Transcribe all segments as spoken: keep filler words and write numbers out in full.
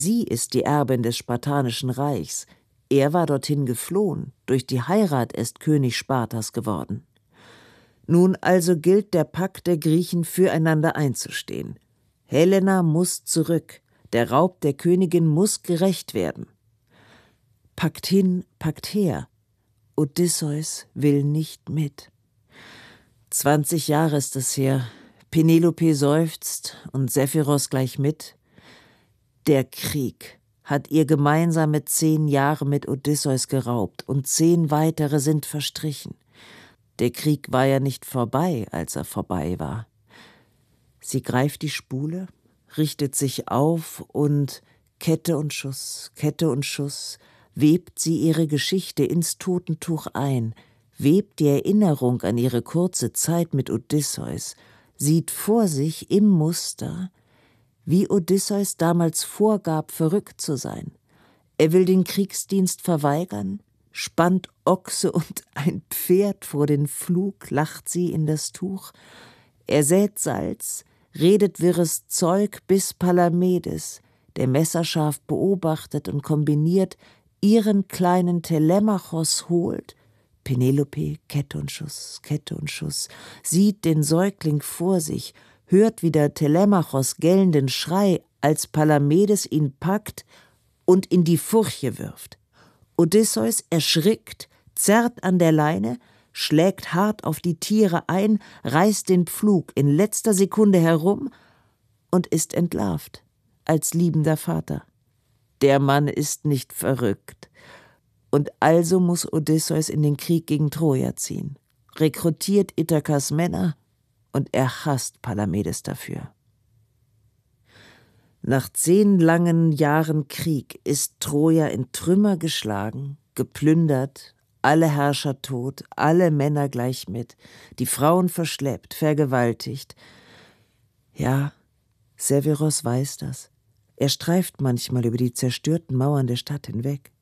Sie ist die Erbin des spartanischen Reichs. Er war dorthin geflohen, durch die Heirat erst König Spartas geworden. Nun also gilt der Pakt der Griechen, füreinander einzustehen. Helena muss zurück, der Raub der Königin muss gerächt werden. Pakt hin, Pakt her. Odysseus will nicht mit. Zwanzig Jahre ist es her. Penelope seufzt und Sephiros gleich mit. Der Krieg hat ihr gemeinsame zehn Jahre mit Odysseus geraubt und zehn weitere sind verstrichen. Der Krieg war ja nicht vorbei, als er vorbei war. Sie greift die Spule, richtet sich auf und Kette und Schuss, Kette und Schuss, webt sie ihre Geschichte ins Totentuch ein, webt die Erinnerung an ihre kurze Zeit mit Odysseus, sieht vor sich im Muster, wie Odysseus damals vorgab, verrückt zu sein. Er will den Kriegsdienst verweigern, spannt Ochse und ein Pferd vor den Pflug, lacht sie in das Tuch. Er sät Salz, redet wirres Zeug, bis Palamedes, der messerscharf beobachtet und kombiniert, ihren kleinen Telemachos holt. Penelope, Kette und Schuss, Kette und Schuss, sieht den Säugling vor sich, hört wieder Telemachos gellenden Schrei, als Palamedes ihn packt und in die Furche wirft. Odysseus erschrickt, zerrt an der Leine, schlägt hart auf die Tiere ein, reißt den Pflug in letzter Sekunde herum und ist entlarvt als liebender Vater. Der Mann ist nicht verrückt. Und also muss Odysseus in den Krieg gegen Troja ziehen, rekrutiert Ithakas Männer und er hasst Palamedes dafür. Nach zehn langen Jahren Krieg ist Troja in Trümmer geschlagen, geplündert, alle Herrscher tot, alle Männer gleich mit, die Frauen verschleppt, vergewaltigt. Ja, Severos weiß das. Er streift manchmal über die zerstörten Mauern der Stadt hinweg.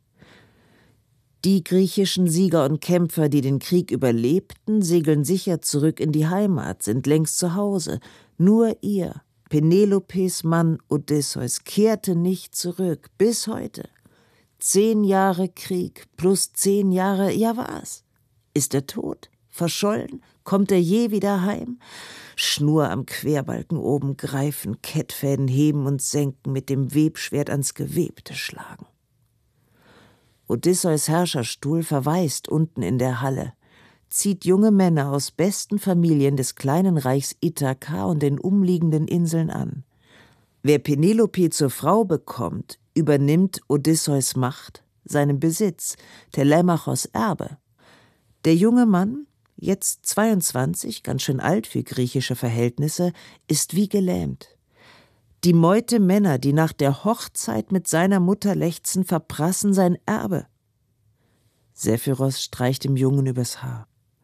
Die griechischen Sieger und Kämpfer, die den Krieg überlebten, segeln sicher zurück in die Heimat, sind längst zu Hause. Nur ihr, Penelopes Mann Odysseus, kehrte nicht zurück, bis heute. Zehn Jahre Krieg plus zehn Jahre, ja was? Ist er tot? Verschollen? Kommt er je wieder heim? Schnur am Querbalken oben greifen, Kettfäden heben und senken, mit dem Webschwert ans Gewebte schlagen. Odysseus Herrscherstuhl verwaist unten in der Halle, zieht junge Männer aus besten Familien des kleinen Reichs Ithaka und den umliegenden Inseln an. Wer Penelope zur Frau bekommt, übernimmt Odysseus Macht, seinen Besitz, Telemachos Erbe. Der junge Mann, jetzt zweiundzwanzig, ganz schön alt für griechische Verhältnisse, ist wie gelähmt. Die Meute Männer, die nach der Hochzeit mit seiner Mutter lechzen, verprassen sein Erbe. Sephiros streicht dem Jungen übers Haar.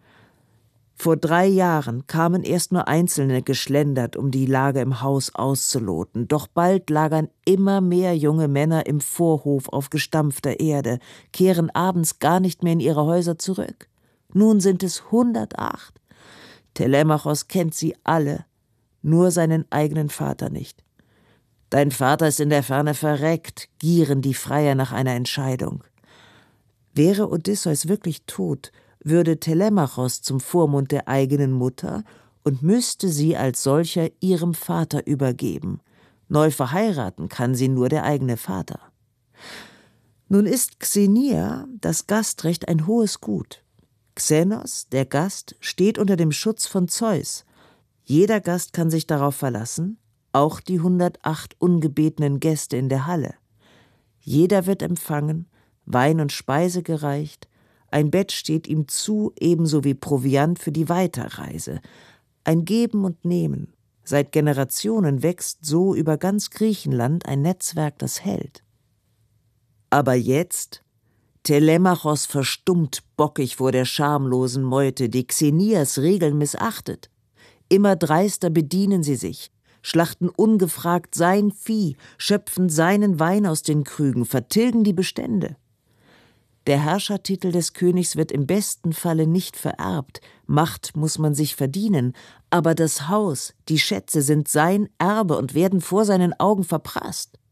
Vor drei Jahren kamen erst nur Einzelne geschlendert, um die Lage im Haus auszuloten. Doch bald lagern immer mehr junge Männer im Vorhof auf gestampfter Erde, kehren abends gar nicht mehr in ihre Häuser zurück. Nun sind es hundertacht. Telemachos kennt sie alle, nur seinen eigenen Vater nicht. Dein Vater ist in der Ferne verreckt, gieren die Freier nach einer Entscheidung. Wäre Odysseus wirklich tot, würde Telemachos zum Vormund der eigenen Mutter und müsste sie als solcher ihrem Vater übergeben. Neu verheiraten kann sie nur der eigene Vater. Nun ist Xenia, das Gastrecht, ein hohes Gut. Xenos, der Gast, steht unter dem Schutz von Zeus. Jeder Gast kann sich darauf verlassen, auch die hundertacht ungebetenen Gäste in der Halle. Jeder wird empfangen, Wein und Speise gereicht, ein Bett steht ihm zu, ebenso wie Proviant für die Weiterreise. Ein Geben und Nehmen. Seit Generationen wächst so über ganz Griechenland ein Netzwerk, das hält. Aber jetzt? Telemachos verstummt bockig vor der schamlosen Meute, die Xenias Regeln missachtet. Immer dreister bedienen sie sich, schlachten ungefragt sein Vieh, schöpfen seinen Wein aus den Krügen, vertilgen die Bestände. Der Herrschertitel des Königs wird im besten Falle nicht vererbt, Macht muss man sich verdienen, aber das Haus, die Schätze sind sein Erbe und werden vor seinen Augen verprasst.